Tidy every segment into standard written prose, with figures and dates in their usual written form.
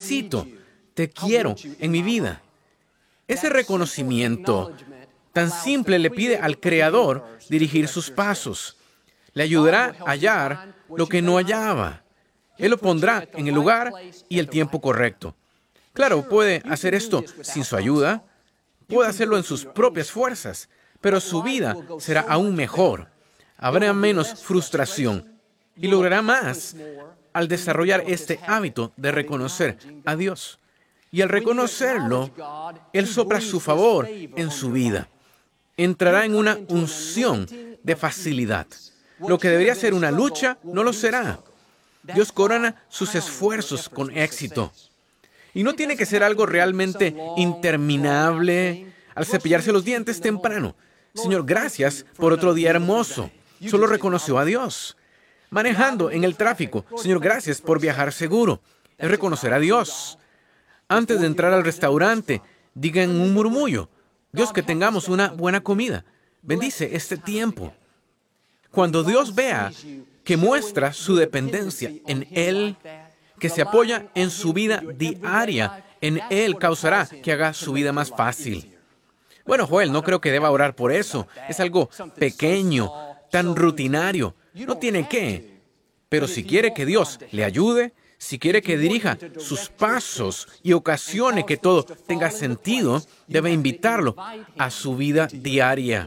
necesito, te quiero en mi vida. Ese reconocimiento tan simple le pide al Creador dirigir sus pasos. Le ayudará a hallar lo que no hallaba. Él lo pondrá en el lugar y el tiempo correcto. Claro, puede hacer esto sin su ayuda, puede hacerlo en sus propias fuerzas, pero su vida será aún mejor. Habrá menos frustración y logrará más al desarrollar este hábito de reconocer a Dios. Y al reconocerlo, Él sopla su favor en su vida. Entrará en una unción de facilidad. Lo que debería ser una lucha, no lo será. Dios corona sus esfuerzos con éxito. Y no tiene que ser algo realmente interminable al cepillarse los dientes temprano. Señor, gracias por otro día hermoso. Solo reconoció a Dios. Manejando en el tráfico. Señor, gracias por viajar seguro. Es reconocer a Dios. Antes de entrar al restaurante, digan un murmullo. Dios, que tengamos una buena comida. Bendice este tiempo. Cuando Dios vea que muestra su dependencia en Él, que se apoya en su vida diaria, en Él causará que haga su vida más fácil. Bueno, Joel, no creo que deba orar por eso. Es algo pequeño, tan rutinario. No tiene que. Pero si quiere que Dios le ayude, si quiere que dirija sus pasos y ocasione que todo tenga sentido, debe invitarlo a su vida diaria.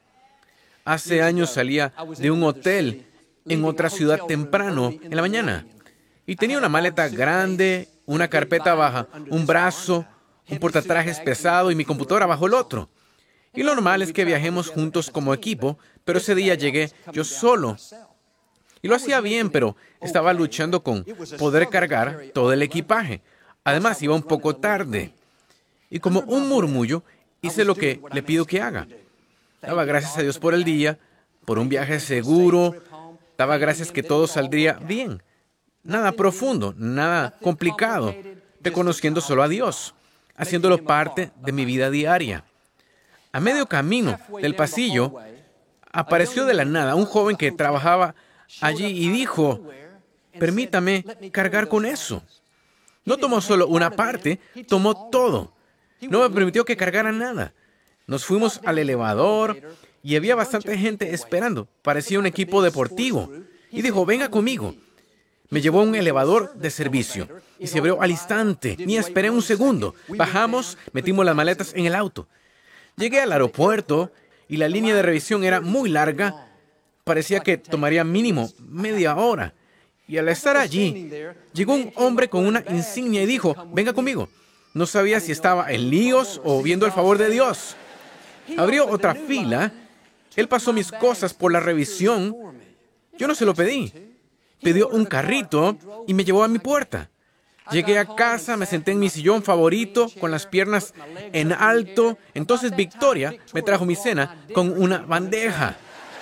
Hace años salía de un hotel en otra ciudad temprano en la mañana y tenía una maleta grande, una carpeta baja, un brazo, un portatrajes pesado y mi computadora bajo el otro. Y lo normal es que viajemos juntos como equipo, pero ese día llegué yo solo. Y lo hacía bien, pero estaba luchando con poder cargar todo el equipaje. Además, iba un poco tarde. Y como un murmullo, hice lo que le pido que haga. Daba gracias a Dios por el día, por un viaje seguro. Daba gracias que todo saldría bien. Nada profundo, nada complicado. Reconociendo solo a Dios, haciéndolo parte de mi vida diaria. A medio camino del pasillo, apareció de la nada un joven que trabajaba allí y dijo, permítame cargar con eso. No tomó solo una parte, tomó todo. No me permitió que cargara nada. Nos fuimos al elevador y había bastante gente esperando. Parecía un equipo deportivo. Y dijo, venga conmigo. Me llevó a un elevador de servicio y se abrió al instante. Ni esperé un segundo. Bajamos, metimos las maletas en el auto. Llegué al aeropuerto y la línea de revisión era muy larga. Parecía que tomaría mínimo media hora. Y al estar allí, llegó un hombre con una insignia y dijo, venga conmigo. No sabía si estaba en líos o viendo el favor de Dios. Abrió otra fila. Él pasó mis cosas por la revisión. Yo no se lo pedí. Pidió un carrito y me llevó a mi puerta. Llegué a casa, me senté en mi sillón favorito, con las piernas en alto. Entonces Victoria me trajo mi cena con una bandeja.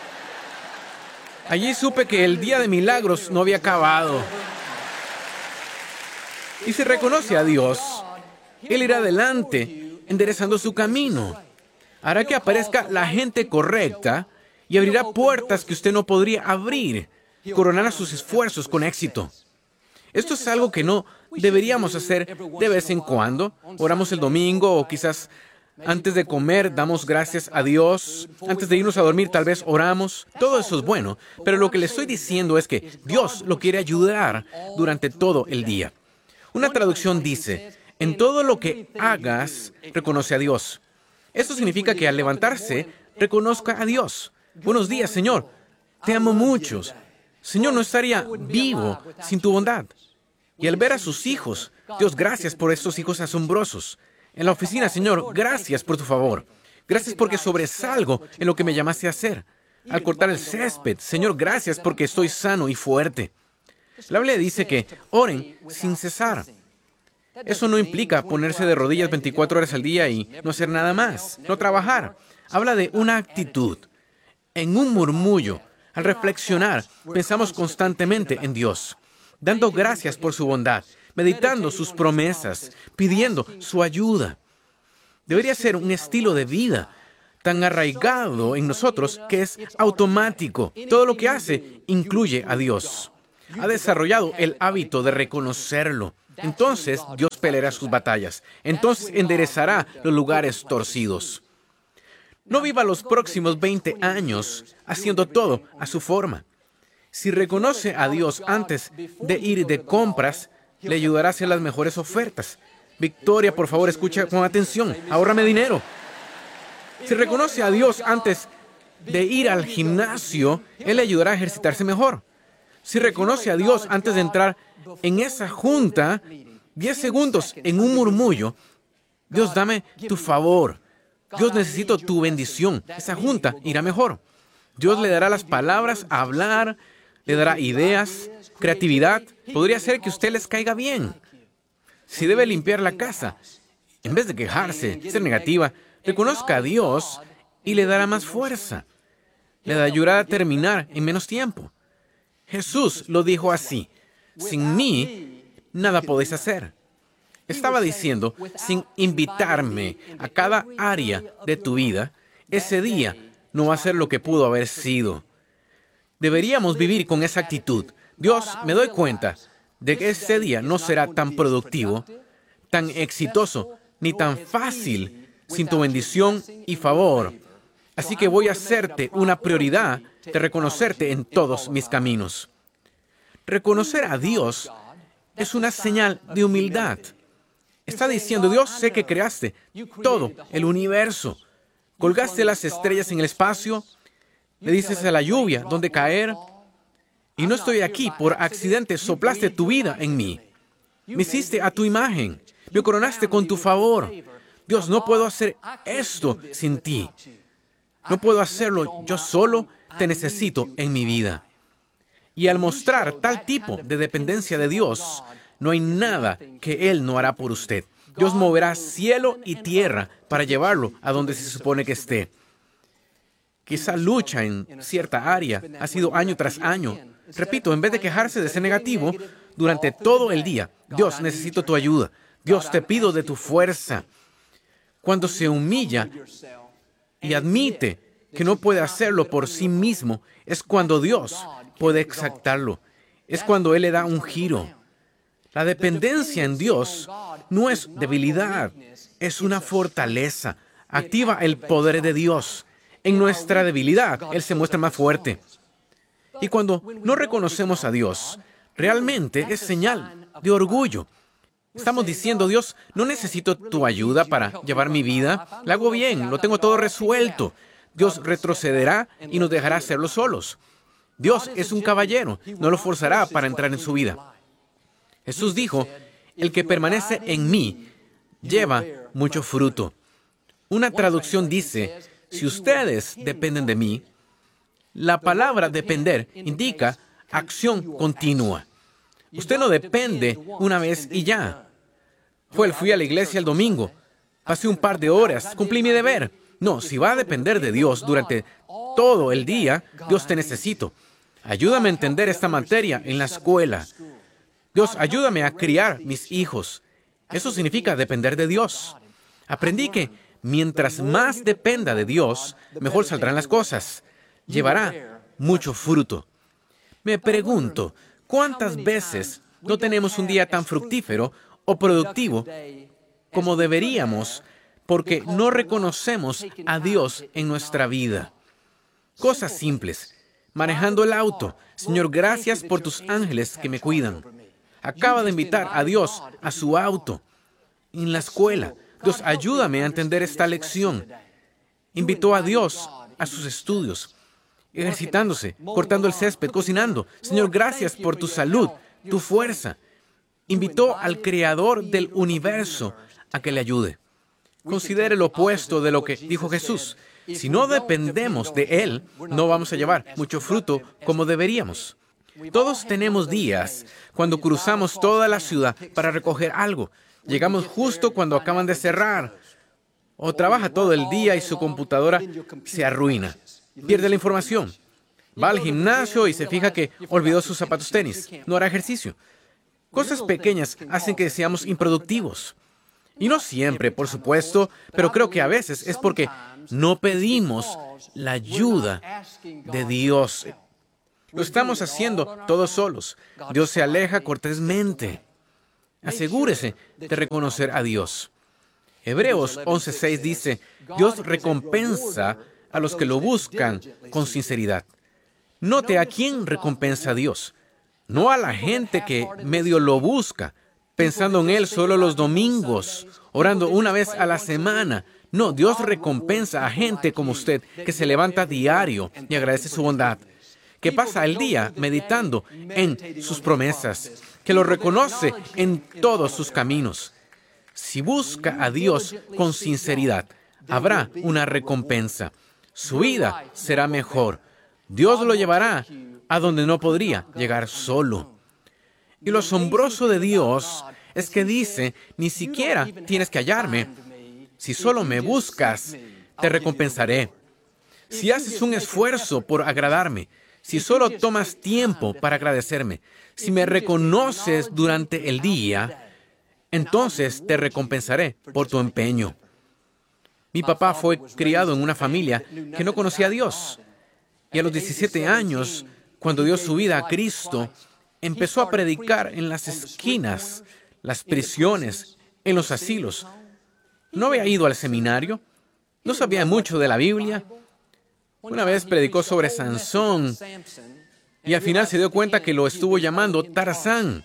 Allí supe que el día de milagros no había acabado. Y si reconoce a Dios, Él irá adelante, enderezando su camino. Hará que aparezca la gente correcta y abrirá puertas que usted no podría abrir. Coronará sus esfuerzos con éxito. Esto es algo que no deberíamos hacer de vez en cuando. Oramos el domingo o quizás antes de comer damos gracias a Dios. Antes de irnos a dormir tal vez oramos. Todo eso es bueno. Pero lo que le estoy diciendo es que Dios lo quiere ayudar durante todo el día. Una traducción dice, en todo lo que hagas, reconoce a Dios. Esto significa que al levantarse, reconozca a Dios. Buenos días, Señor. Te amo mucho. Señor, no estaría vivo sin tu bondad. Y al ver a sus hijos, Dios, gracias por estos hijos asombrosos. En la oficina, Señor, gracias por tu favor. Gracias porque sobresalgo en lo que me llamaste a hacer. Al cortar el césped, Señor, gracias porque estoy sano y fuerte. La Biblia dice que oren sin cesar. Eso no implica ponerse de rodillas 24 horas al día y no hacer nada más, no trabajar. Habla de una actitud. En un murmullo, al reflexionar, pensamos constantemente en Dios, dando gracias por su bondad, meditando sus promesas, pidiendo su ayuda. Debería ser un estilo de vida tan arraigado en nosotros que es automático. Todo lo que hace incluye a Dios. Ha desarrollado el hábito de reconocerlo. Entonces, Dios peleará sus batallas. Entonces enderezará los lugares torcidos. No viva los próximos 20 años haciendo todo a su forma. Si reconoce a Dios antes de ir de compras, le ayudará a hacer las mejores ofertas. Victoria, por favor, escucha con atención. Ahórrame dinero. Si reconoce a Dios antes de ir al gimnasio, Él le ayudará a ejercitarse mejor. Si reconoce a Dios antes de entrar en esa junta, 10 segundos en un murmullo, Dios, dame tu favor. Dios, necesito tu bendición. Esa junta irá mejor. Dios le dará las palabras a hablar, le dará ideas, creatividad. Podría ser que a usted les caiga bien. Si debe limpiar la casa, en vez de quejarse, ser negativa, reconozca a Dios y le dará más fuerza. Le ayudará a terminar en menos tiempo. Jesús lo dijo así: sin mí, nada podéis hacer. Estaba diciendo, sin invitarme a cada área de tu vida, ese día no va a ser lo que pudo haber sido. Deberíamos vivir con esa actitud. Dios, me doy cuenta de que ese día no será tan productivo, tan exitoso, ni tan fácil sin tu bendición y favor. Así que voy a hacerte una prioridad de reconocerte en todos mis caminos. Reconocer a Dios es una señal de humildad. Está diciendo, Dios, sé que creaste todo el universo. Colgaste las estrellas en el espacio, le dices a la lluvia dónde caer, y no estoy aquí por accidente, soplaste tu vida en mí. Me hiciste a tu imagen, me coronaste con tu favor. Dios, no puedo hacer esto sin ti. No puedo hacerlo yo solo, te necesito en mi vida. Y al mostrar tal tipo de dependencia de Dios, no hay nada que Él no hará por usted. Dios moverá cielo y tierra para llevarlo a donde se supone que esté. Quizá lucha en cierta área ha sido año tras año. Repito, en vez de quejarse de ser negativo, durante todo el día, Dios, necesito tu ayuda. Dios, te pido de tu fuerza. Cuando se humilla y admite que no puede hacerlo por sí mismo, es cuando Dios puede exaltarlo. Es cuando Él le da un giro. La dependencia en Dios no es debilidad, es una fortaleza. Activa el poder de Dios. En nuestra debilidad, Él se muestra más fuerte. Y cuando no reconocemos a Dios, realmente es señal de orgullo. Estamos diciendo, Dios, no necesito tu ayuda para llevar mi vida. La hago bien, lo tengo todo resuelto. Dios retrocederá y nos dejará hacerlo solos. Dios es un caballero, no lo forzará para entrar en su vida. Jesús dijo, el que permanece en mí lleva mucho fruto. Una traducción dice, si ustedes dependen de mí, la palabra depender indica acción continua. Usted no depende una vez y ya. Fui a la iglesia el domingo, pasé un par de horas, cumplí mi deber. No, si va a depender de Dios durante todo el día, Dios, te necesito. Ayúdame a entender esta materia en la escuela. Dios, ayúdame a criar mis hijos. Eso significa depender de Dios. Aprendí que mientras más dependa de Dios, mejor saldrán las cosas. Llevará mucho fruto. Me pregunto, ¿cuántas veces no tenemos un día tan fructífero o productivo como deberíamos porque no reconocemos a Dios en nuestra vida? Cosas simples. Manejando el auto. Señor, gracias por tus ángeles que me cuidan. Acaba de invitar a Dios a su auto. En la escuela. Dios, ayúdame a entender esta lección. Invitó a Dios a sus estudios. Ejercitándose, cortando el césped, cocinando. Señor, gracias por tu salud, tu fuerza. Invitó al Creador del universo a que le ayude. Considere lo opuesto de lo que dijo Jesús. Si no dependemos de Él, no vamos a llevar mucho fruto como deberíamos. Todos tenemos días cuando cruzamos toda la ciudad para recoger algo. Llegamos justo cuando acaban de cerrar. O trabaja todo el día y su computadora se arruina. Pierde la información. Va al gimnasio y se fija que olvidó sus zapatos tenis. No hará ejercicio. Cosas pequeñas hacen que seamos improductivos. Y no siempre, por supuesto, pero creo que a veces es porque no pedimos la ayuda de Dios. Lo estamos haciendo todos solos. Dios se aleja cortésmente. Asegúrese de reconocer a Dios. Hebreos 11:6 dice, Dios recompensa a los que lo buscan con sinceridad. Note a quién recompensa a Dios. No a la gente que medio lo busca, pensando en Él solo los domingos, orando una vez a la semana. No, Dios recompensa a gente como usted, que se levanta diario y agradece su bondad, que pasa el día meditando en sus promesas, que lo reconoce en todos sus caminos. Si busca a Dios con sinceridad, habrá una recompensa. Su vida será mejor. Dios lo llevará a donde no podría llegar solo. Y lo asombroso de Dios es que dice, ni siquiera tienes que hallarme. Si solo me buscas, te recompensaré. Si haces un esfuerzo por agradarme, si solo tomas tiempo para agradecerme, si me reconoces durante el día, entonces te recompensaré por tu empeño. Mi papá fue criado en una familia que no conocía a Dios. Y a los 17 años, cuando dio su vida a Cristo, empezó a predicar en las esquinas, las prisiones, en los asilos. No había ido al seminario, no sabía mucho de la Biblia. Una vez predicó sobre Sansón y al final se dio cuenta que lo estuvo llamando Tarzán.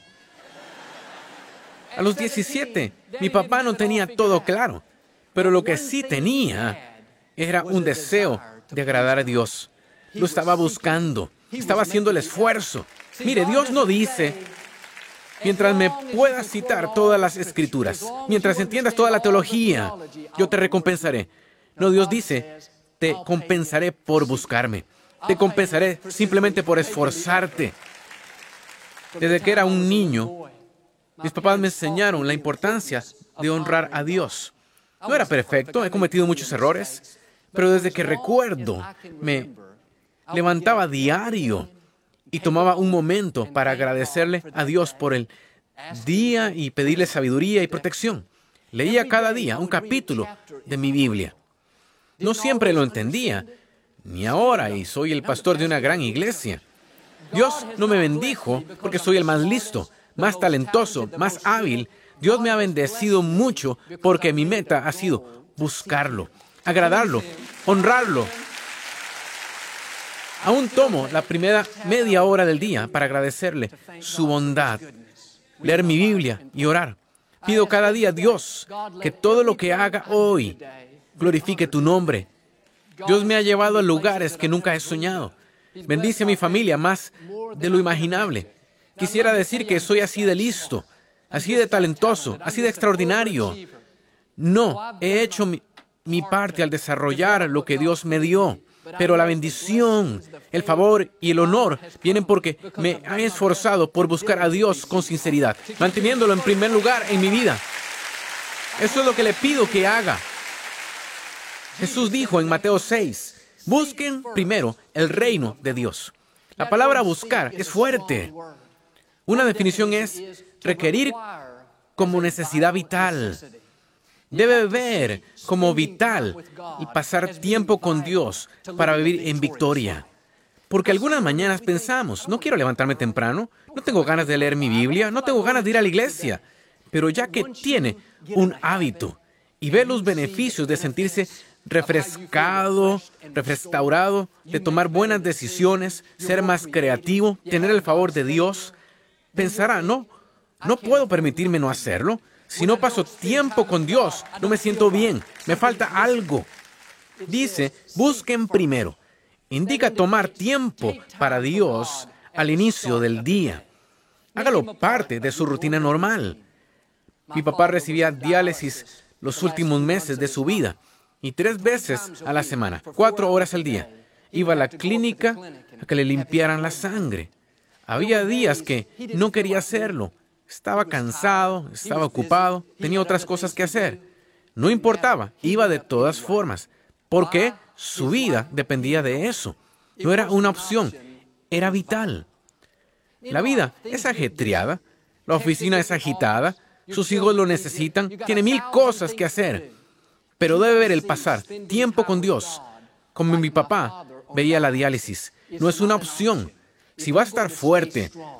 A los 17, mi papá no tenía todo claro, pero lo que sí tenía era un deseo de agradar a Dios. Lo estaba buscando, estaba haciendo el esfuerzo. Mire, Dios no dice, mientras me puedas citar todas las escrituras, mientras entiendas toda la teología, yo te recompensaré. No, Dios dice, te compensaré por buscarme. Te compensaré simplemente por esforzarte. Desde que era un niño, mis papás me enseñaron la importancia de honrar a Dios. No era perfecto, he cometido muchos errores, pero desde que recuerdo, me levantaba diario y tomaba un momento para agradecerle a Dios por el día y pedirle sabiduría y protección. Leía cada día un capítulo de mi Biblia. No siempre lo entendía, ni ahora, y soy el pastor de una gran iglesia. Dios no me bendijo porque soy el más listo, más talentoso, más hábil. Dios me ha bendecido mucho porque mi meta ha sido buscarlo, agradarlo, honrarlo. Aún tomo la primera media hora del día para agradecerle su bondad, leer mi Biblia y orar. Pido cada día a Dios que todo lo que haga hoy glorifique tu nombre. Dios me ha llevado a lugares que nunca he soñado. Bendice a mi familia más de lo imaginable. Quisiera decir que soy así de listo, así de talentoso, así de extraordinario. No, he hecho mi parte al desarrollar lo que Dios me dio. Pero la bendición, el favor y el honor vienen porque me he esforzado por buscar a Dios con sinceridad, manteniéndolo en primer lugar en mi vida. Eso es lo que le pido que haga. Jesús dijo en Mateo 6, busquen primero el reino de Dios. La palabra buscar es fuerte. Una definición es requerir como necesidad vital. Debe ver como vital y pasar tiempo con Dios para vivir en victoria. Porque algunas mañanas pensamos, no quiero levantarme temprano, no tengo ganas de leer mi Biblia, no tengo ganas de ir a la iglesia. Pero ya que tiene un hábito y ve los beneficios de sentirse refrescado, restaurado, de tomar buenas decisiones, ser más creativo, tener el favor de Dios, pensará, no puedo permitirme no hacerlo. Si no paso tiempo con Dios, no me siento bien, me falta algo. Dice, busquen primero. Indica tomar tiempo para Dios al inicio del día. Hágalo parte de su rutina normal. Mi papá recibía diálisis los últimos meses de su vida y 3 veces a la semana, 4 horas al día. Iba a la clínica a que le limpiaran la sangre. Había días que no quería hacerlo. Estaba cansado, estaba ocupado, tenía otras cosas que hacer. No importaba, iba de todas formas, porque su vida dependía de eso. No era una opción, era vital. La vida es ajetreada, la oficina es agitada, sus hijos lo necesitan, tiene 1000 cosas que hacer. Pero debe ver el pasar tiempo con Dios. Como mi papá veía la diálisis, no es una opción. Si va a estar fuerte,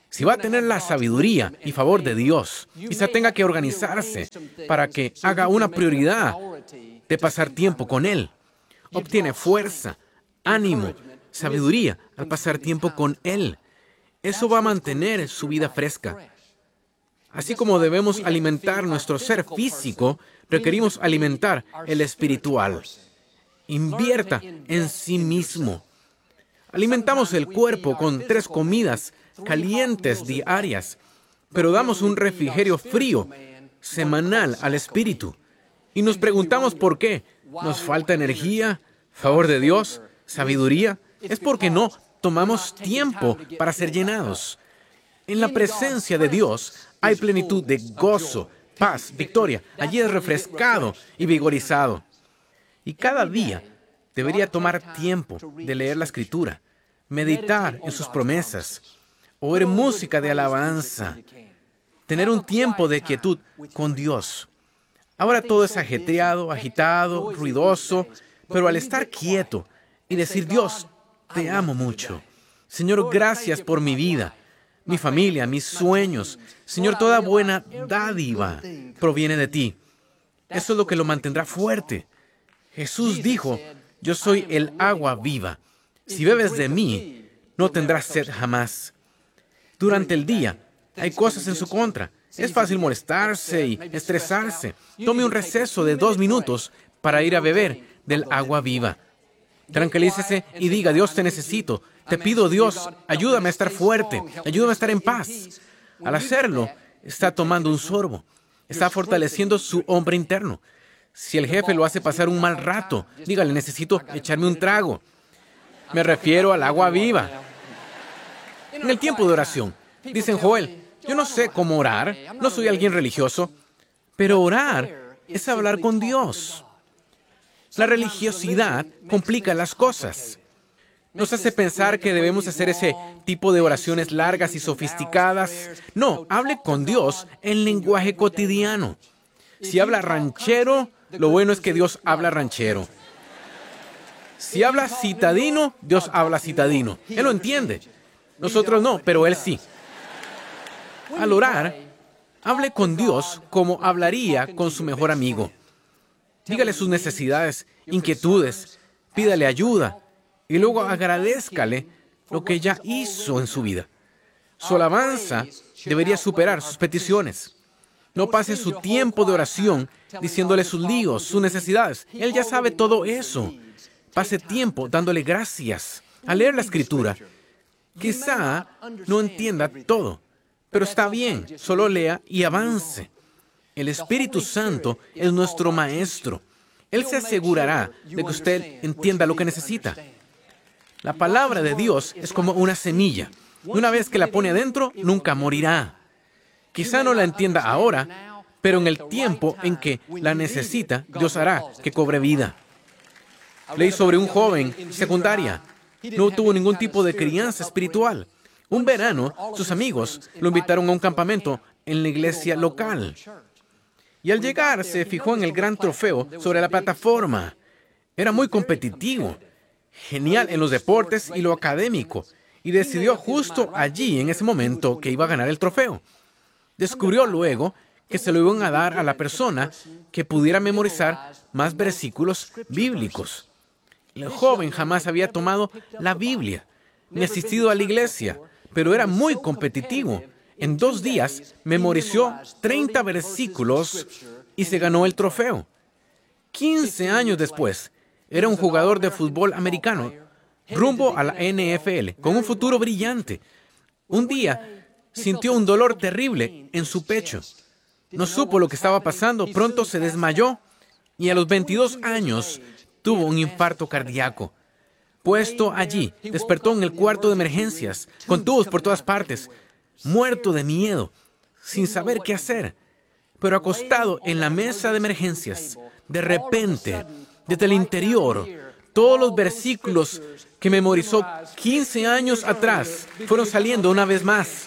Si va a tener la sabiduría y favor de Dios, quizá tenga que organizarse para que haga una prioridad de pasar tiempo con Él. Obtiene fuerza, ánimo, sabiduría al pasar tiempo con Él. Eso va a mantener su vida fresca. Así como debemos alimentar nuestro ser físico, requerimos alimentar el espiritual. Invierta en sí mismo. Alimentamos el cuerpo con 3 comidas calientes diarias, pero damos un refrigerio frío semanal al espíritu. Y nos preguntamos por qué. ¿Nos falta energía, favor de Dios, sabiduría? Es porque no tomamos tiempo para ser llenados. En la presencia de Dios hay plenitud de gozo, paz, victoria. Allí es refrescado y vigorizado. Y cada día debería tomar tiempo de leer la Escritura, meditar en sus promesas, oír música de alabanza, tener un tiempo de quietud con Dios. Ahora todo es ajetreado, agitado, ruidoso, pero al estar quieto y decir, Dios, te amo mucho. Señor, gracias por mi vida, mi familia, mis sueños. Señor, toda buena dádiva proviene de ti. Eso es lo que lo mantendrá fuerte. Jesús dijo, yo soy el agua viva. Si bebes de mí, no tendrás sed jamás. Durante el día, hay cosas en su contra. Es fácil molestarse y estresarse. Tome un receso de 2 minutos para ir a beber del agua viva. Tranquilícese y diga, Dios, te necesito. Te pido, Dios, ayúdame a estar fuerte. Ayúdame a estar en paz. Al hacerlo, está tomando un sorbo. Está fortaleciendo su hombre interno. Si el jefe lo hace pasar un mal rato, dígale, necesito echarme un trago. Me refiero al agua viva. En el tiempo de oración, dicen, Joel, yo no sé cómo orar, no soy alguien religioso, pero orar es hablar con Dios. La religiosidad complica las cosas. Nos hace pensar que debemos hacer ese tipo de oraciones largas y sofisticadas. No, hable con Dios en lenguaje cotidiano. Si habla ranchero, lo bueno es que Dios habla ranchero. Si habla citadino, Dios habla citadino. Él lo entiende. Nosotros no, pero Él sí. Al orar, hable con Dios como hablaría con su mejor amigo. Dígale sus necesidades, inquietudes, pídale ayuda y luego agradézcale lo que ya hizo en su vida. Su alabanza debería superar sus peticiones. No pase su tiempo de oración diciéndole sus líos, sus necesidades. Él ya sabe todo eso. Pase tiempo dándole gracias. Al leer la Escritura, quizá no entienda todo, pero está bien, solo lea y avance. El Espíritu Santo es nuestro Maestro. Él se asegurará de que usted entienda lo que necesita. La palabra de Dios es como una semilla. Una vez que la pone adentro, nunca morirá. Quizá no la entienda ahora, pero en el tiempo en que la necesita, Dios hará que cobre vida. Leí sobre un joven secundaria. No tuvo ningún tipo de crianza espiritual. Un verano, sus amigos lo invitaron a un campamento en la iglesia local. Y al llegar, se fijó en el gran trofeo sobre la plataforma. Era muy competitivo, genial en los deportes y lo académico, y decidió justo allí, en ese momento, que iba a ganar el trofeo. Descubrió luego que se lo iban a dar a la persona que pudiera memorizar más versículos bíblicos. El joven jamás había tomado la Biblia, ni asistido a la iglesia, pero era muy competitivo. En 2 días memorizó 30 versículos y se ganó el trofeo. 15 años después, era un jugador de fútbol americano, rumbo a la NFL, con un futuro brillante. Un día, sintió un dolor terrible en su pecho. No supo lo que estaba pasando, pronto se desmayó y a los 22 años tuvo un infarto cardíaco. Puesto allí, despertó en el cuarto de emergencias, con tubos por todas partes, muerto de miedo, sin saber qué hacer. Pero acostado en la mesa de emergencias, de repente, desde el interior, todos los versículos que memorizó 15 años atrás fueron saliendo una vez más.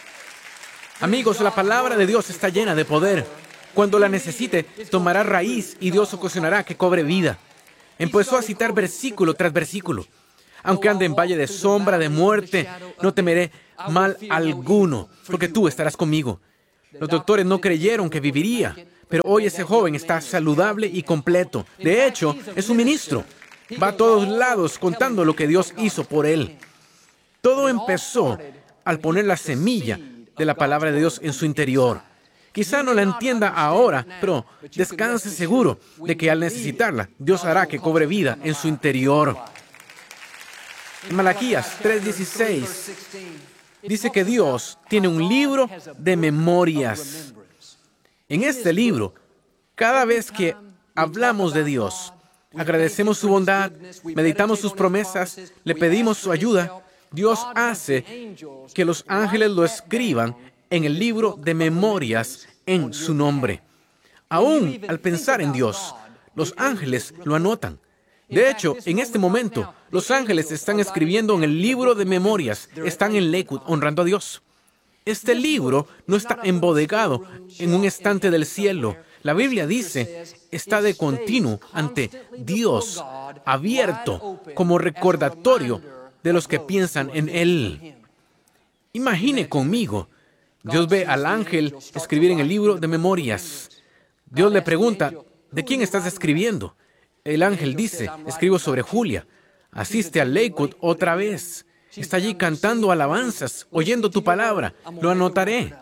Amigos, la palabra de Dios está llena de poder. Cuando la necesite, tomará raíz y Dios ocasionará que cobre vida. Empezó a citar versículo tras versículo. Aunque ande en valle de sombra, de muerte, no temeré mal alguno, porque tú estarás conmigo. Los doctores no creyeron que viviría, pero hoy ese joven está saludable y completo. De hecho, es un ministro. Va a todos lados contando lo que Dios hizo por él. Todo empezó al poner la semilla de la palabra de Dios en su interior. Quizá no la entienda ahora, pero descanse seguro de que al necesitarla, Dios hará que cobre vida en su interior. En Malaquías 3:16 dice que Dios tiene un libro de memorias. En este libro, cada vez que hablamos de Dios, agradecemos su bondad, meditamos sus promesas, le pedimos su ayuda, Dios hace que los ángeles lo escriban en el libro de memorias en su nombre. Aún al pensar en Dios, los ángeles lo anotan. De hecho, en este momento, los ángeles están escribiendo en el libro de memorias, están en Lakewood honrando a Dios. Este libro no está embodegado en un estante del cielo. La Biblia dice, está de continuo ante Dios, abierto como recordatorio de los que piensan en Él. Imagine conmigo, Dios ve al ángel escribir en el libro de memorias. Dios le pregunta, ¿de quién estás escribiendo? El ángel dice, escribo sobre Julia. Asiste a Lakewood otra vez. Está allí cantando alabanzas, oyendo tu palabra. Lo anotaré.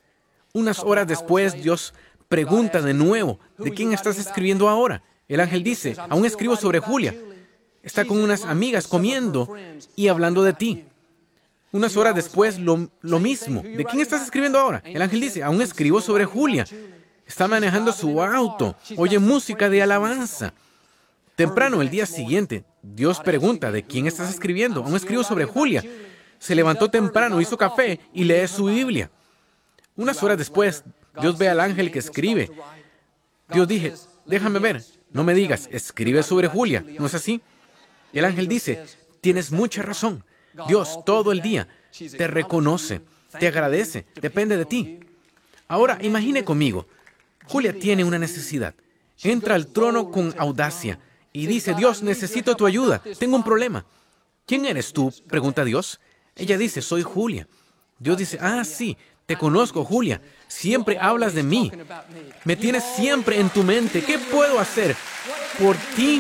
Unas horas después, Dios pregunta de nuevo, ¿de quién estás escribiendo ahora? El ángel dice, aún escribo sobre Julia. Está con unas amigas comiendo y hablando de ti. Unas horas después, lo mismo. ¿De quién estás escribiendo ahora? El ángel dice, aún escribo sobre Julia. Está manejando su auto, oye música de alabanza. Temprano, el día siguiente, Dios pregunta, ¿de quién estás escribiendo? Aún escribo sobre Julia. Se levantó temprano, hizo café y lee su Biblia. Unas horas después, Dios ve al ángel que escribe. Dios dice, déjame ver, no me digas, escribe sobre Julia, ¿no es así? El ángel dice, tienes mucha razón. Dios todo el día te reconoce, te agradece, depende de ti. Ahora, imagine conmigo, Julia tiene una necesidad. Entra al trono con audacia y dice, Dios, necesito tu ayuda, tengo un problema. ¿Quién eres tú?, pregunta Dios. Ella dice, soy Julia. Dios dice, sí, te conozco, Julia. Siempre hablas de mí. Me tienes siempre en tu mente. ¿Qué puedo hacer por ti?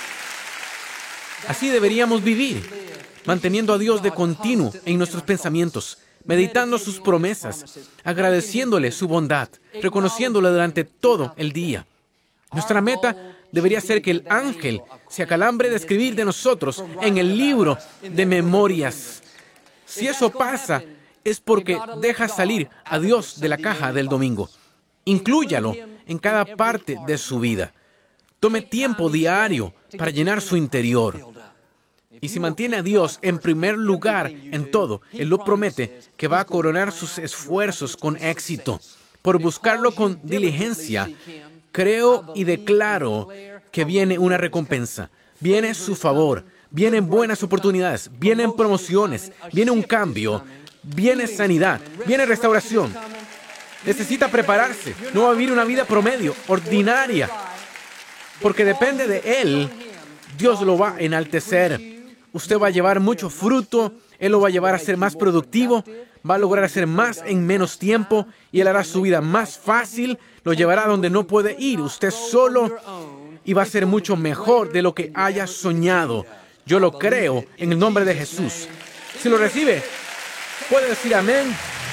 Así deberíamos vivir, manteniendo a Dios de continuo en nuestros pensamientos, meditando sus promesas, agradeciéndole su bondad, reconociéndole durante todo el día. Nuestra meta debería ser que el ángel se acalambre de escribir de nosotros en el libro de memorias. Si eso pasa, es porque deja salir a Dios de la caja del domingo. Inclúyalo en cada parte de su vida. Tome tiempo diario para llenar su interior. Y si mantiene a Dios en primer lugar en todo, Él lo promete que va a coronar sus esfuerzos con éxito. Por buscarlo con diligencia, creo y declaro que viene una recompensa, viene su favor, vienen buenas oportunidades, vienen promociones, viene un cambio, viene sanidad, viene restauración. Necesita prepararse, no va a vivir una vida promedio, ordinaria, porque depende de Él. Dios lo va a enaltecer. Usted va a llevar mucho fruto, Él lo va a llevar a ser más productivo, va a lograr hacer más en menos tiempo y Él hará su vida más fácil, lo llevará a donde no puede ir usted solo y va a ser mucho mejor de lo que haya soñado. Yo lo creo en el nombre de Jesús. Si lo recibe, puede decir amén.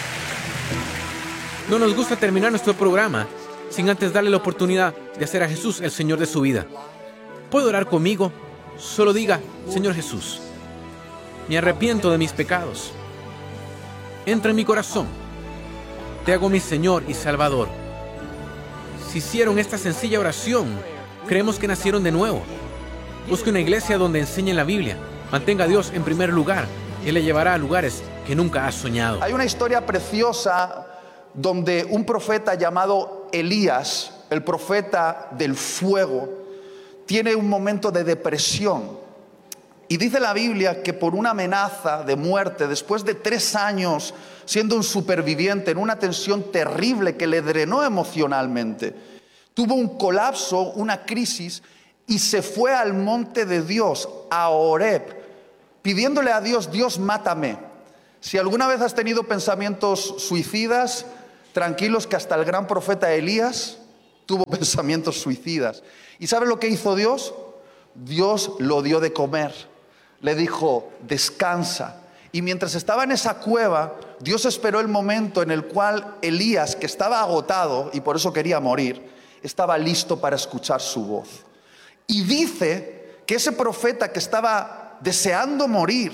No nos gusta terminar nuestro programa sin antes darle la oportunidad de hacer a Jesús el Señor de su vida. ¿Puede orar conmigo? Solo diga, Señor Jesús, me arrepiento de mis pecados. Entra en mi corazón. Te hago mi Señor y Salvador. Si hicieron esta sencilla oración, creemos que nacieron de nuevo. Busque una iglesia donde enseñen la Biblia. Mantenga a Dios en primer lugar. Él le llevará a lugares que nunca has soñado. Hay una historia preciosa donde un profeta llamado Elías, el profeta del fuego, tiene un momento de depresión. Y dice la Biblia que por una amenaza de muerte, después de 3 años siendo un superviviente en una tensión terrible que le drenó emocionalmente, tuvo un colapso, una crisis, y se fue al monte de Dios, a Horeb, pidiéndole a Dios, Dios, mátame. Si alguna vez has tenido pensamientos suicidas, tranquilos que hasta el gran profeta Elías tuvo pensamientos suicidas. ¿Y sabe lo que hizo Dios? Dios lo dio de comer. Le dijo, descansa. Y mientras estaba en esa cueva, Dios esperó el momento en el cual Elías, que estaba agotado y por eso quería morir, estaba listo para escuchar su voz. Y dice que ese profeta que estaba deseando morir,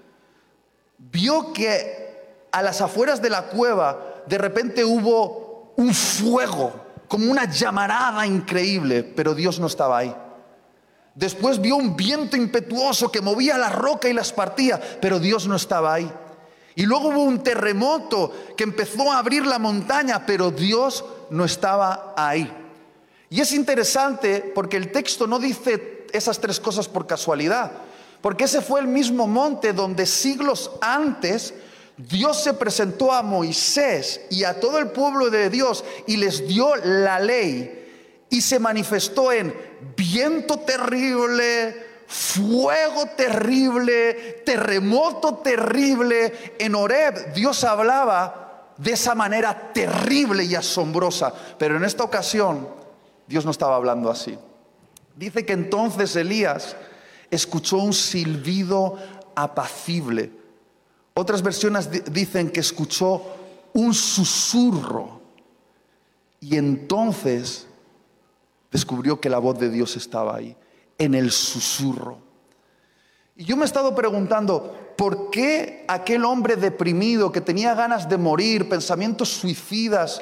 vio que a las afueras de la cueva de repente hubo un fuego, como una llamarada increíble, pero Dios no estaba ahí. Después vio un viento impetuoso que movía la roca y las partía, pero Dios no estaba ahí. Y luego hubo un terremoto que empezó a abrir la montaña, pero Dios no estaba ahí. Y es interesante porque el texto no dice esas tres cosas por casualidad, porque ese fue el mismo monte donde siglos antes Dios se presentó a Moisés y a todo el pueblo de Dios y les dio la ley. Y se manifestó en viento terrible, fuego terrible, terremoto terrible. En Horeb Dios hablaba de esa manera terrible y asombrosa. Pero en esta ocasión Dios no estaba hablando así. Dice que entonces Elías escuchó un silbido apacible. Otras versiones dicen que escuchó un susurro. Y entonces descubrió que la voz de Dios estaba ahí, en el susurro. Y yo me he estado preguntando, ¿por qué aquel hombre deprimido que tenía ganas de morir, pensamientos suicidas,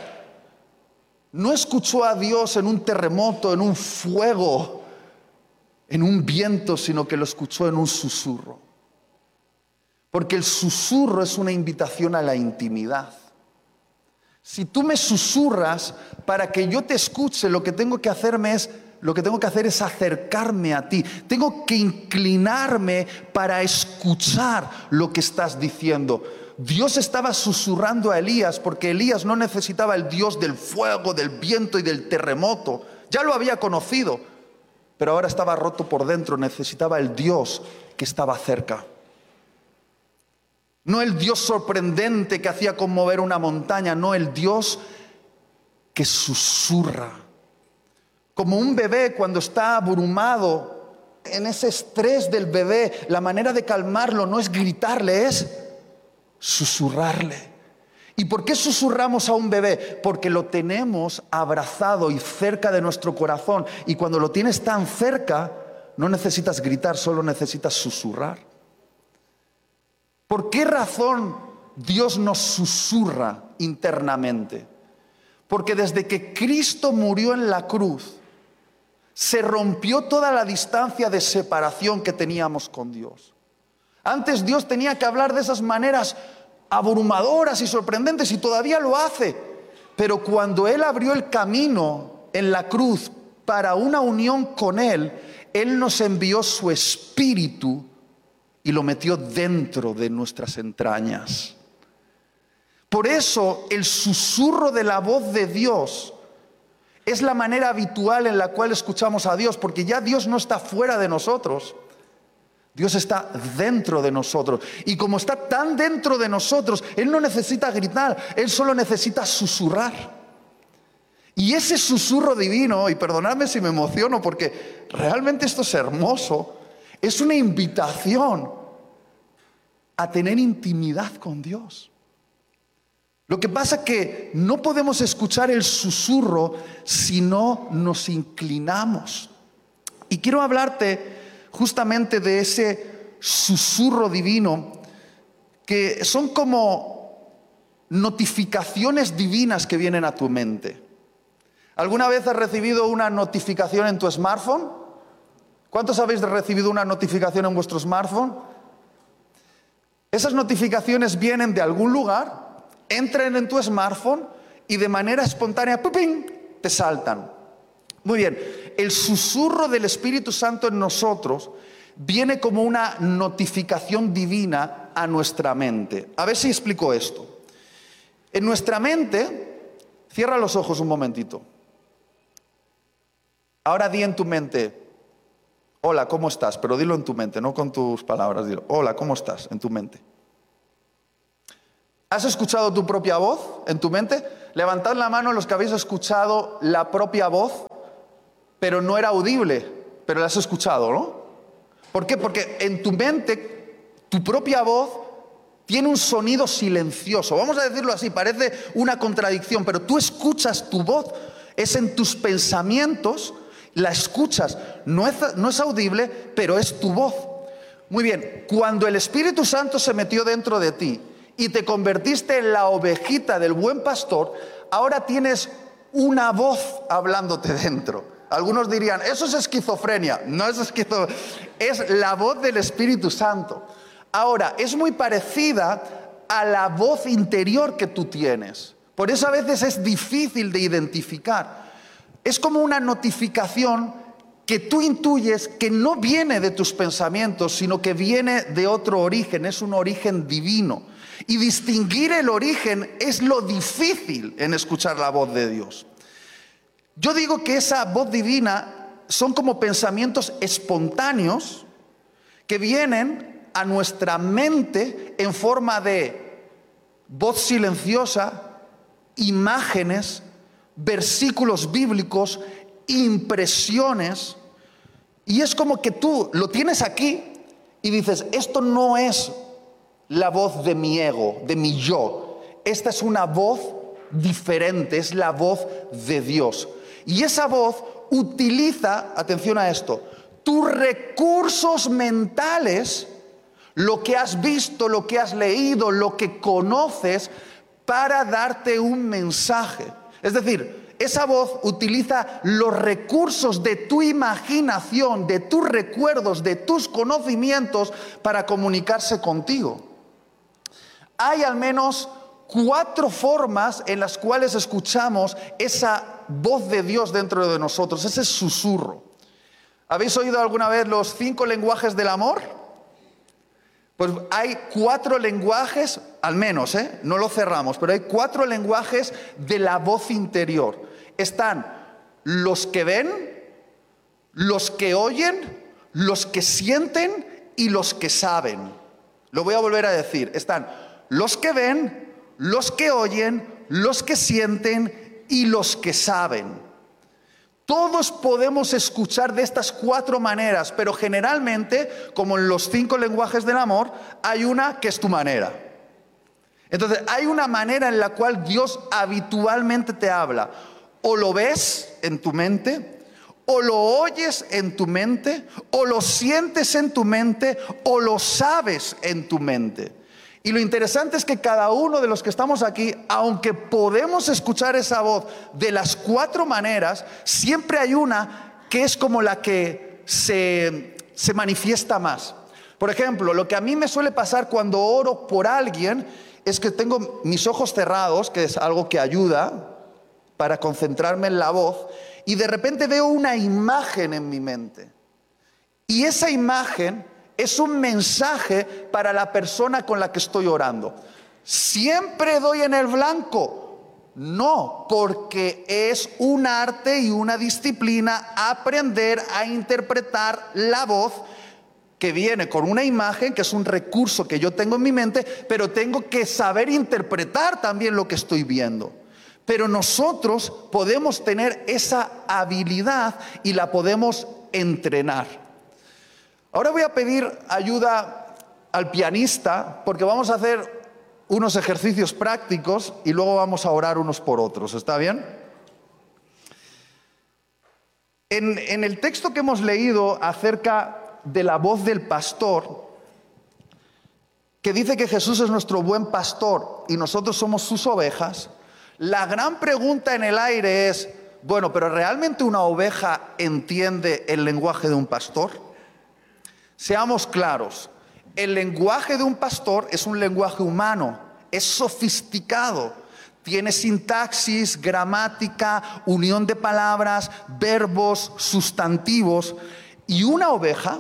no escuchó a Dios en un terremoto, en un fuego, en un viento, sino que lo escuchó en un susurro? Porque el susurro es una invitación a la intimidad. Si tú me susurras para que yo te escuche, lo que tengo que hacer es acercarme a ti. Tengo que inclinarme para escuchar lo que estás diciendo. Dios estaba susurrando a Elías porque Elías no necesitaba el Dios del fuego, del viento y del terremoto. Ya lo había conocido, pero ahora estaba roto por dentro. Necesitaba el Dios que estaba cerca. No el Dios sorprendente que hacía conmover una montaña, no, el Dios que susurra. Como un bebé cuando está abrumado, en ese estrés del bebé, la manera de calmarlo no es gritarle, es susurrarle. ¿Y por qué susurramos a un bebé? Porque lo tenemos abrazado y cerca de nuestro corazón. Y cuando lo tienes tan cerca, no necesitas gritar, solo necesitas susurrar. ¿Por qué razón Dios nos susurra internamente? Porque desde que Cristo murió en la cruz, se rompió toda la distancia de separación que teníamos con Dios. Antes Dios tenía que hablar de esas maneras abrumadoras y sorprendentes, y todavía lo hace. Pero cuando Él abrió el camino en la cruz para una unión con Él, Él nos envió su Espíritu y lo metió dentro de nuestras entrañas. Por eso el susurro de la voz de Dios es la manera habitual en la cual escuchamos a Dios, porque ya Dios no está fuera de nosotros, Dios está dentro de nosotros. Y como está tan dentro de nosotros, Él no necesita gritar, Él solo necesita susurrar. Y ese susurro divino, y perdonadme si me emociono porque realmente esto es hermoso, es una invitación a tener intimidad con Dios. Lo que pasa es que no podemos escuchar el susurro si no nos inclinamos. Y quiero hablarte justamente de ese susurro divino, que son como notificaciones divinas que vienen a tu mente. ¿Alguna vez has recibido una notificación en tu smartphone? ¿Cuántos habéis recibido una notificación en vuestro smartphone? Esas notificaciones vienen de algún lugar, entran en tu smartphone y de manera espontánea, ¡pum!, te saltan. Muy bien, el susurro del Espíritu Santo en nosotros viene como una notificación divina a nuestra mente. A ver si explico esto. En nuestra mente, cierra los ojos un momentito. Ahora di en tu mente, hola, ¿cómo estás? Pero dilo en tu mente, no con tus palabras. Dilo, hola, ¿cómo estás? En tu mente. ¿Has escuchado tu propia voz en tu mente? Levantad la mano los que habéis escuchado la propia voz, pero no era audible, pero la has escuchado, ¿no? ¿Por qué? Porque en tu mente, tu propia voz tiene un sonido silencioso. Vamos a decirlo así, parece una contradicción, pero tú escuchas tu voz, es en tus pensamientos, la escuchas. No es audible, pero es tu voz. Muy bien, cuando el Espíritu Santo se metió dentro de ti y te convertiste en la ovejita del buen pastor, ahora tienes una voz hablándote dentro. Algunos dirían, eso es esquizofrenia. No es esquizofrenia, es la voz del Espíritu Santo. Ahora, es muy parecida a la voz interior que tú tienes. Por eso a veces es difícil de identificar. Es como una notificación que tú intuyes que no viene de tus pensamientos, sino que viene de otro origen, es un origen divino. Y distinguir el origen es lo difícil en escuchar la voz de Dios. Yo digo que esa voz divina son como pensamientos espontáneos que vienen a nuestra mente en forma de voz silenciosa, imágenes, versículos bíblicos, impresiones, y es como que tú lo tienes aquí y dices, esto no es la voz de mi ego, de mi yo, esta es una voz diferente, es la voz de Dios. Y esa voz utiliza, atención a esto, tus recursos mentales, lo que has visto, lo que has leído, lo que conoces, para darte un mensaje. Es decir, esa voz utiliza los recursos de tu imaginación, de tus recuerdos, de tus conocimientos para comunicarse contigo. Hay al menos 4 formas en las cuales escuchamos esa voz de Dios dentro de nosotros, ese susurro. ¿Habéis oído alguna vez los 5 lenguajes del amor? Pues hay 4 lenguajes, al menos, no lo cerramos, pero hay 4 lenguajes de la voz interior. Están los que ven, los que oyen, los que sienten y los que saben. Lo voy a volver a decir. Están los que ven, los que oyen, los que sienten y los que saben. Todos podemos escuchar de estas 4 maneras, pero generalmente, como en los 5 lenguajes del amor, hay una que es tu manera. Entonces, hay una manera en la cual Dios habitualmente te habla. O lo ves en tu mente, o lo oyes en tu mente, o lo sientes en tu mente, o lo sabes en tu mente. Y lo interesante es que cada uno de los que estamos aquí, aunque podemos escuchar esa voz de las 4 maneras, siempre hay una que es como la que se manifiesta más. Por ejemplo, lo que a mí me suele pasar cuando oro por alguien es que tengo mis ojos cerrados, que es algo que ayuda para concentrarme en la voz, y de repente veo una imagen en mi mente. Y esa imagen es un mensaje para la persona con la que estoy orando. ¿Siempre doy en el blanco? No, porque es un arte y una disciplina aprender a interpretar la voz que viene con una imagen, que es un recurso que yo tengo en mi mente, pero tengo que saber interpretar también lo que estoy viendo. Pero nosotros podemos tener esa habilidad y la podemos entrenar. Ahora voy a pedir ayuda al pianista porque vamos a hacer unos ejercicios prácticos y luego vamos a orar unos por otros. ¿Está bien? En el texto que hemos leído acerca de la voz del pastor, que dice que Jesús es nuestro buen pastor y nosotros somos sus ovejas, la gran pregunta en el aire es, bueno, ¿pero realmente una oveja entiende el lenguaje de un pastor? Seamos claros, el lenguaje de un pastor es un lenguaje humano, es sofisticado, tiene sintaxis, gramática, unión de palabras, verbos, sustantivos, y una oveja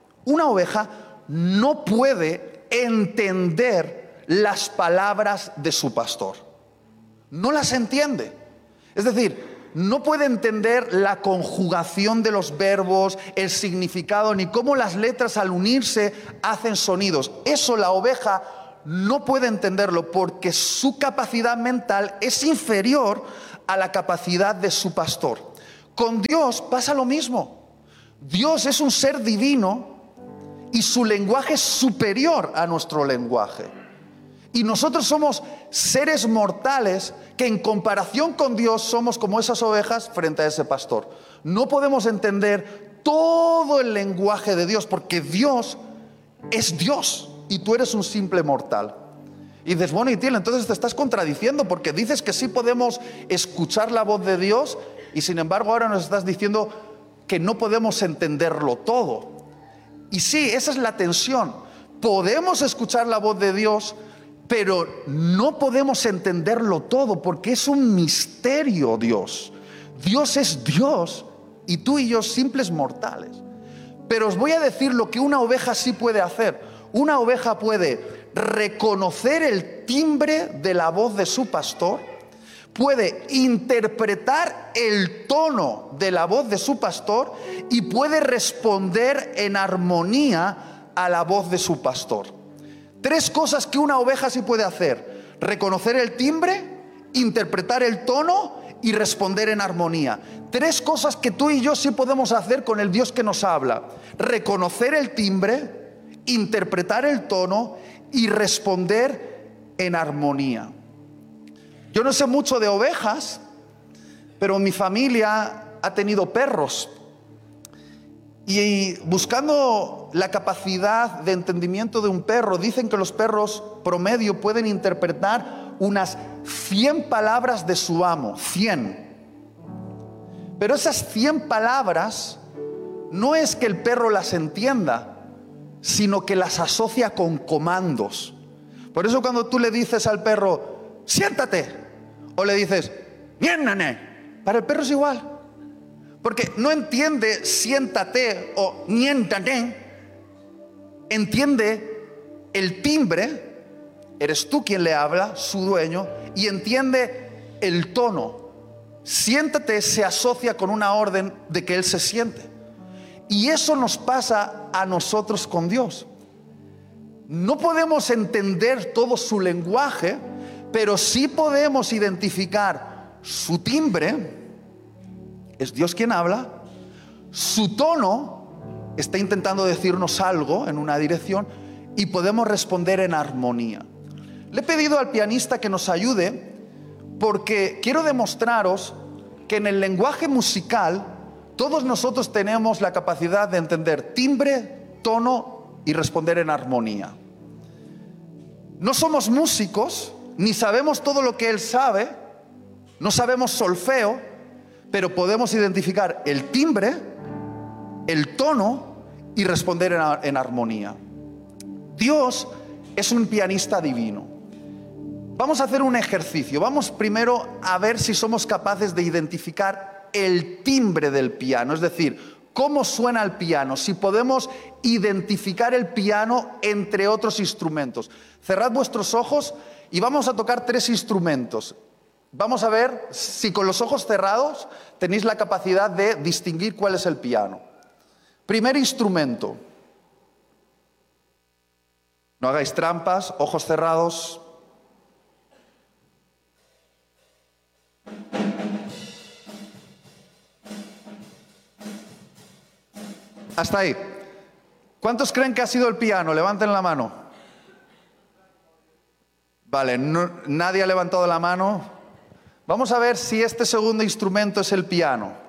no puede entender las palabras de su pastor. No las entiende. Es decir, no puede entender la conjugación de los verbos, el significado, ni cómo las letras al unirse hacen sonidos. Eso la oveja no puede entenderlo porque su capacidad mental es inferior a la capacidad de su pastor. Con Dios pasa lo mismo. Dios es un ser divino y su lenguaje es superior a nuestro lenguaje. Y nosotros somos seres mortales que en comparación con Dios somos como esas ovejas frente a ese pastor. No podemos entender todo el lenguaje de Dios porque Dios es Dios y tú eres un simple mortal. Y dices, bueno, Itiel, entonces te estás contradiciendo porque dices que sí podemos escuchar la voz de Dios y sin embargo ahora nos estás diciendo que no podemos entenderlo todo. Y sí, esa es la tensión. Podemos escuchar la voz de Dios, pero no podemos entenderlo todo porque es un misterio Dios. Dios es Dios y tú y yo simples mortales. Pero os voy a decir lo que una oveja sí puede hacer. Una oveja puede reconocer el timbre de la voz de su pastor, puede interpretar el tono de la voz de su pastor y puede responder en armonía a la voz de su pastor. 3 cosas que una oveja sí puede hacer: reconocer el timbre, interpretar el tono y responder en armonía. 3 cosas que tú y yo sí podemos hacer con el Dios que nos habla: reconocer el timbre, interpretar el tono y responder en armonía. Yo no sé mucho de ovejas, pero mi familia ha tenido perros. Y buscando la capacidad de entendimiento de un perro, dicen que los perros promedio pueden interpretar unas 100 palabras de su amo, 100. Pero esas 100 palabras no es que el perro las entienda, sino que las asocia con comandos. Por eso cuando tú le dices al perro, siéntate, o le dices, niénane, para el perro es igual. Porque no entiende siéntate o niéntate, entiende el timbre, eres tú quien le habla, su dueño, y entiende el tono. Siéntate se asocia con una orden de que él se siente. Y eso nos pasa a nosotros con Dios. No podemos entender todo su lenguaje, pero sí podemos identificar su timbre. Es Dios quien habla. Su tono está intentando decirnos algo en una dirección y podemos responder en armonía. Le he pedido al pianista que nos ayude porque quiero demostraros que en el lenguaje musical todos nosotros tenemos la capacidad de entender timbre, tono y responder en armonía. No somos músicos, ni sabemos todo lo que él sabe, no sabemos solfeo, pero podemos identificar el timbre, el tono y responder en armonía. Dios es un pianista divino. Vamos a hacer un ejercicio. Vamos primero a ver si somos capaces de identificar el timbre del piano, es decir, cómo suena el piano, si podemos identificar el piano entre otros instrumentos. Cerrad vuestros ojos y vamos a tocar 3 instrumentos. Vamos a ver si con los ojos cerrados tenéis la capacidad de distinguir cuál es el piano. Primer instrumento. No hagáis trampas, ojos cerrados. Hasta ahí. ¿Cuántos creen que ha sido el piano? Levanten la mano. Vale, nadie ha levantado la mano. Vamos a ver si este segundo instrumento es el piano.